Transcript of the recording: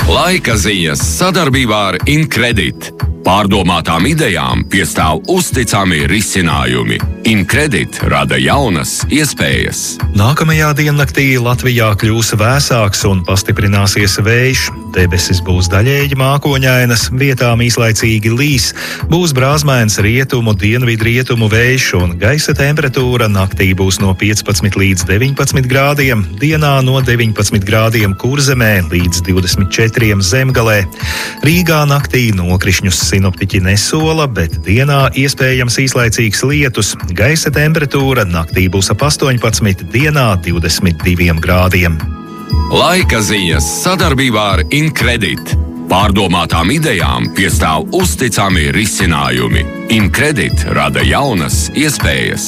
Laika ziņas sadarbībā ar Incredit. Pārdomātām idejām piestāv uzticami risinājumi. Incredit rada jaunas iespējas. Nākamajā diennaktī Latvijā kļūs vēsāks un pastiprināsies vējš. Debesis būs daļēji mākoņainas, vietām īslaicīgi līs. Būs brāzmēns rietumu, dienvidrietumu vējš un gaisa temperatūra naktī būs no 15 līdz 19 grādiem, dienā no 19 grādiem Kurzemē līdz 24 Zemgalē. Rīgā naktī nokrišņus sinoptiķi nesola, bet dienā iespējams īslaicīgs lietus. Gaisa temperatūra naktī būs ap 18, dienā 22 grādiem. Laika ziņas sadarbībā ar Incredit. Pārdomātām idejām piestāv uzticami risinājumi. Incredit rada jaunas iespējas.